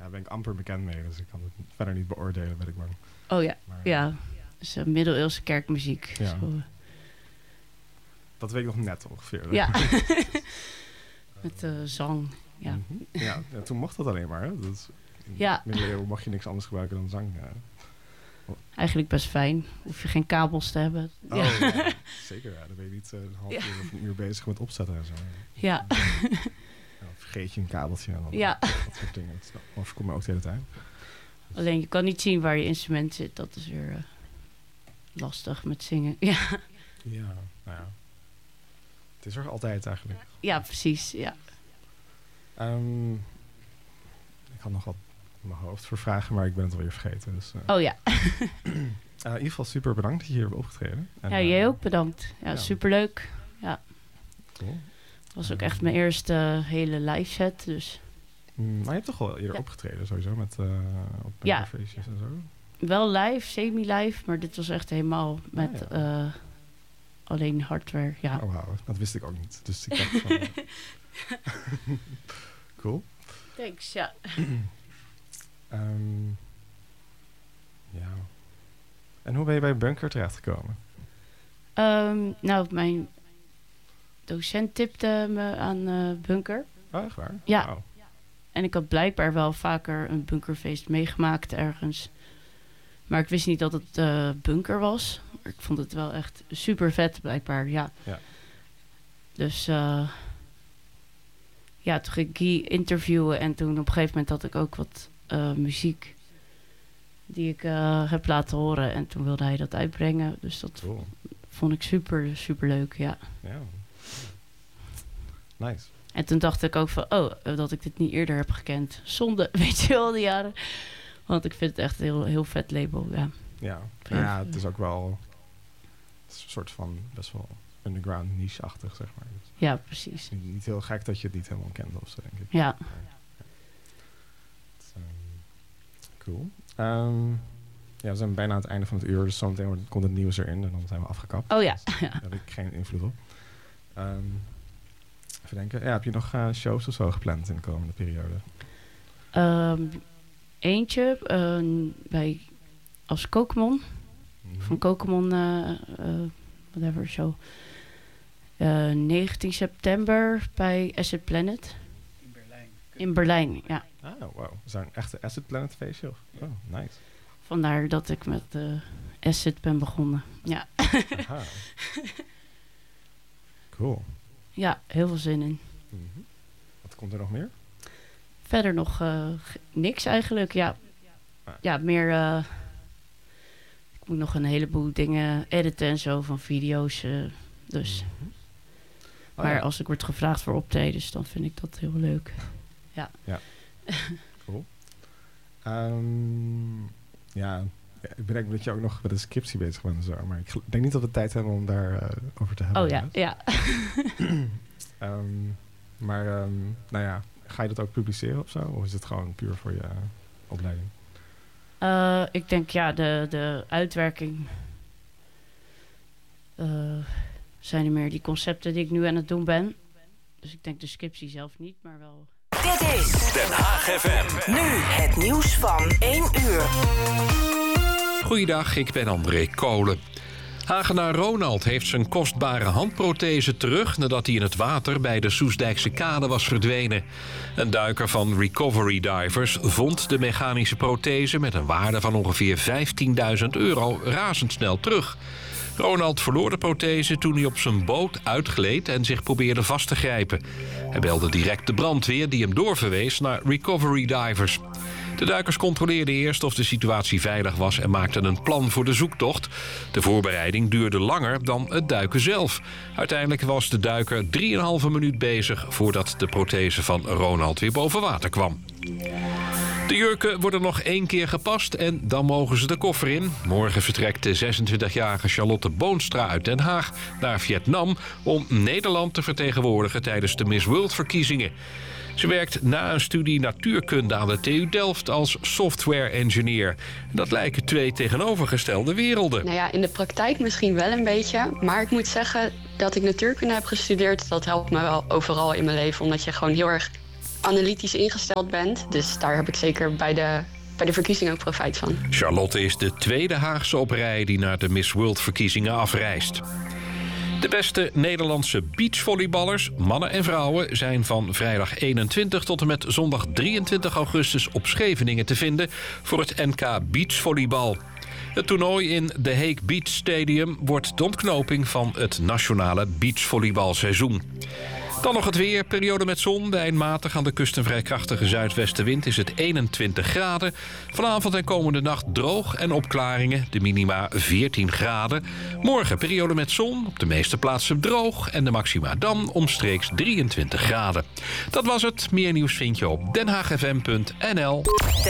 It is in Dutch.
Daar ben ik amper bekend mee, dus ik kan het verder niet beoordelen, ben ik bang. Oh ja, Maar, ja. Dus middeleeuwse kerkmuziek. Ja. Zo. Dat weet ik nog net ongeveer. Ja. Met zang. Ja. Mm-hmm. Ja, toen mocht dat alleen maar. Hè? Dus in Ja. de middeleeuwen mag je niks anders gebruiken dan zang. Eigenlijk best fijn. Hoef je geen kabels te hebben. Oh, Ja. ja. Zeker. Ja. Dan ben je niet een half uur of een uur bezig met opzetten en zo. Ja. Ja, vergeet je een kabeltje en dan Ja. dat soort dingen. Dat overkomt me ook de hele tijd. Alleen je kan niet zien waar je instrument zit. Dat is weer lastig met zingen. Ja. Ja, nou ja. Het is er altijd eigenlijk. Ja, precies. Ja. Ik had nog wat in mijn hoofd voor vragen, maar ik ben het alweer vergeten. Dus, Oh ja. in ieder geval super bedankt dat je hier hebt opgetreden. En, Ja, jij ook bedankt. Ja, superleuk. Ja. Cool. Het was ook echt mijn eerste hele live set. Dus. Maar je hebt toch wel eerder opgetreden sowieso met op feestjes en zo? Wel live, semi-live, maar dit was echt helemaal met alleen hardware. Ja. Oh wauw, dat wist ik ook niet. Dus ik dacht van... Cool. Thanks, ja. Ja. En hoe ben je bij Bunker terechtgekomen? Nou, mijn docent tipte me aan Bunker. Oh, echt waar? Ja. Wow. En ik had blijkbaar wel vaker een bunkerfeest meegemaakt ergens. Maar ik wist niet dat het Bunker was. Maar ik vond het wel echt super vet blijkbaar, ja. Dus ja, toen ging ik Guy interviewen. En toen op een gegeven moment had ik ook wat muziek die ik heb laten horen. En toen wilde hij dat uitbrengen. Dus dat vond ik super, super leuk, ja. Ja. Nice. En toen dacht ik ook van, dat ik dit niet eerder heb gekend. Zonde, weet je wel, die jaren. Want ik vind het echt een heel, heel vet label, ja. Ja, nou ja, het is ook wel een soort van best wel underground niche-achtig, zeg maar. Dus ja, precies. Niet heel gek dat je het niet helemaal kent of zo, denk ik. Ja. Cool. Ja, we zijn bijna aan het einde van het uur, dus zometeen komt het nieuws erin en dan zijn we afgekapt. Oh ja. Dus daar heb ik geen invloed op. Even denken. Ja, heb je nog shows of zo gepland in de komende periode? Eentje als Kokomon. Van Kokomon, whatever show. 19 september bij Acid Planet. In Berlijn. In Berlijn, ja. Ah, wow. Is daar een echte Acid Planet feestje? Oh, nice. Vandaar dat ik met Acid ben begonnen. Ja. Aha. Cool. Ja, heel veel zin in. Mm-hmm. Wat komt er nog meer? Verder nog niks eigenlijk, ja. Ja, meer... ik moet nog een heleboel dingen editen en zo van video's. Dus. Mm-hmm. Maar als ik word gevraagd voor optredens, dan vind ik dat heel leuk. Ja. Ja. Cool. Ja, ik bedenk dat je ook nog met een scriptie bezig bent en zo. Maar ik denk niet dat we tijd hebben om daar over te hebben. Oh ja, ja. Maar nou ja, ga je dat ook publiceren of zo? Of is het gewoon puur voor je opleiding? Ik denk ja, de uitwerking zijn er meer die concepten die ik nu aan het doen ben. Dus ik denk de scriptie zelf niet, maar wel... Dit is Den Haag FM. Nu het nieuws van 1 uur. Goeiedag, ik ben André Kolen. Hagenaar Ronald heeft zijn kostbare handprothese terug nadat hij in het water bij de Soestdijkse kade was verdwenen. Een duiker van Recovery Divers vond de mechanische prothese met een waarde van ongeveer €15.000 razendsnel terug. Ronald verloor de prothese toen hij op zijn boot uitgleed en zich probeerde vast te grijpen. Hij belde direct de brandweer die hem doorverwees naar Recovery Divers. De duikers controleerden eerst of de situatie veilig was en maakten een plan voor de zoektocht. De voorbereiding duurde langer dan het duiken zelf. Uiteindelijk was de duiker 3,5 minuut bezig voordat de prothese van Ronald weer boven water kwam. De jurken worden nog 1 keer gepast en dan mogen ze de koffer in. Morgen vertrekt de 26-jarige Charlotte Boonstra uit Den Haag naar Vietnam om Nederland te vertegenwoordigen tijdens de Miss World-verkiezingen. Ze werkt na een studie natuurkunde aan de TU Delft als software engineer. Dat lijken 2 tegenovergestelde werelden. Nou ja, in de praktijk misschien wel een beetje. Maar ik moet zeggen dat ik natuurkunde heb gestudeerd. Dat helpt me wel overal in mijn leven. Omdat je gewoon heel erg analytisch ingesteld bent. Dus daar heb ik zeker bij de verkiezingen ook profijt van. Charlotte is de tweede Haagse op rij die naar de Miss World-verkiezingen afreist. De beste Nederlandse beachvolleyballers, mannen en vrouwen, zijn van vrijdag 21 tot en met zondag 23 augustus op Scheveningen te vinden voor het NK Beachvolleybal. Het toernooi in de Hague Beach Stadium wordt de ontknoping van het nationale beachvolleybalseizoen. Dan nog het weer. Periode met zon. Bij een matig aan de kust een vrij krachtige zuidwestenwind is het 21 graden. Vanavond en komende nacht droog en opklaringen. De minima 14 graden. Morgen periode met zon. Op de meeste plaatsen droog. En de maxima dan omstreeks 23 graden. Dat was het. Meer nieuws vind je op denhaagfm.nl.